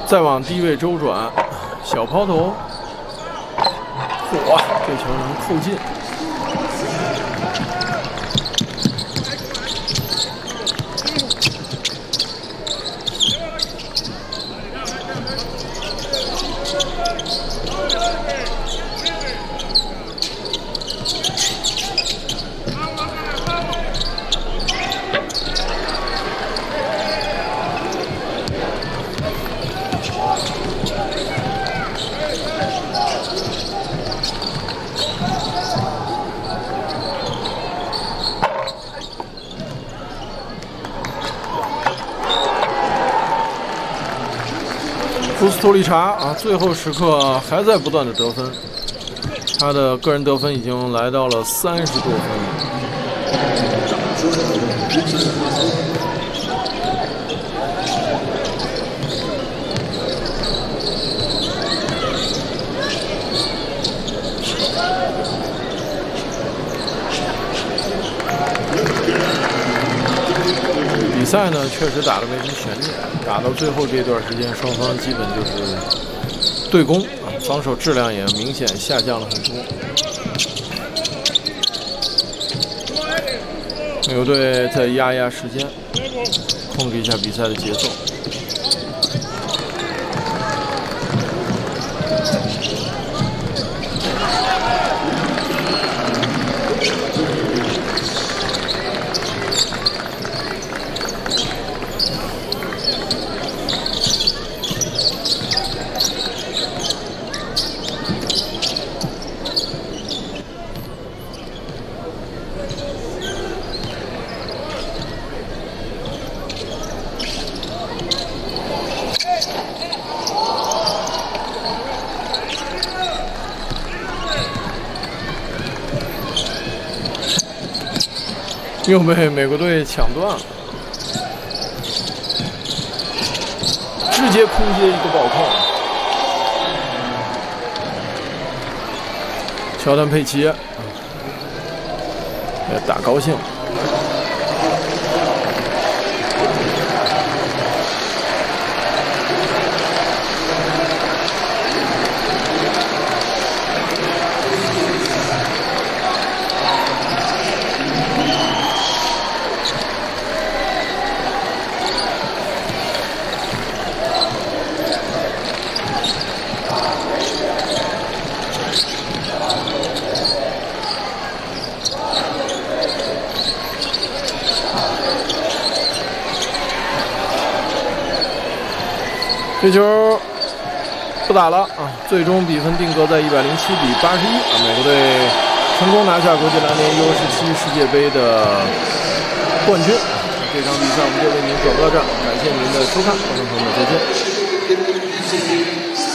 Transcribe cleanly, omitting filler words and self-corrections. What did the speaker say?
再往低位周转，小抛投，嚯，这球能扣进。 库斯托利查啊，最后时刻还在不断的得分，他的个人得分已经来到了30多分。比赛呢，确实打得没什么悬念，打到最后这段时间，双方基本就是对攻啊，防守质量也明显下降了很多。美国队在压时间，控制一下比赛的节奏。 又被美国队抢断了，直接空接一个暴扣。乔丹佩奇，也打高兴。这球不打了啊！最终比分定格在107比81啊！美国队成功拿下国际篮联U17世界杯的冠军。这场比赛我们就为您转播到这儿，感谢您的收看，观众朋友们再见。